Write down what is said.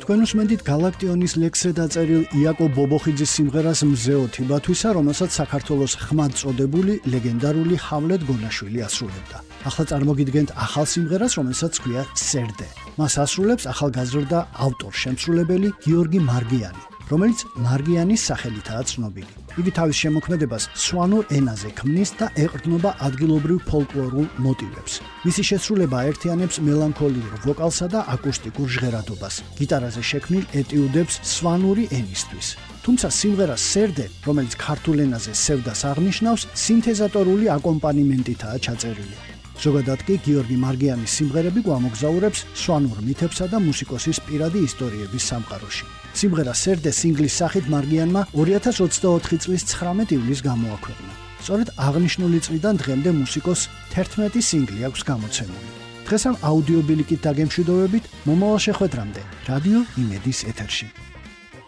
თქვენ უსმენთ გალაქტიონის ლექსზე დაწერილ იაკობ ბობოხიძის სიმღერას მზეოთი ბათვისა, რომელსაც საქართველოს ხმად წოდებული ლეგენდარული ჰავლეთ გონაშვილი ასრულებდა. ახლა წარმოგიდგენთ ახალ სიმღერას, რომელსაც ჰქვია სერდე. მას ასრულებს ახალგაზრდა ავტორ-შემსრულებელი გიორგი მარგიანი, რომელიც მარგიანის სახელითაა ცნობილი. იგი თავის შემოქმედებას სვანურ ენაზე ქმნის და ეყრდნობა ადგილობრივ ფოლკლორულ მოტივებს. მისი შესრულება აერთიანებს მელანქოლიურ ვოკალსა და აკუსტიკურ ჟღერადობას. გიტარაზე შექმნილ ეტიუდებს სვანური ენისთვის. თუმცა სიმღერა სერდე, რომელიც ქართულ ენაზე სევდას აღნიშნავს, სინთეზატორული აკომპანიმენტითაა ჩაწერილი. ზოგადად კი გიორგი მარგიანის სიმღერები გვამოგზაურებს სვანურ მითებსა და მუსიკოსის პირადი ისტორიების სამყაროში. სიმღერა სერდე სინგლის სახით მარგიანმა 2024 წლის 19 ივლისს გამოაქვეყნა. სწორედ აღნიშნული წლიდან დღემდე მუსიკოსს 11 სინგლი აქვს გამოცემული. დღეს ამ აუდიო ბილიკით დაგემშვიდობებით, მომავალ შეხვედრამდე რადიო იმედის ეთერში.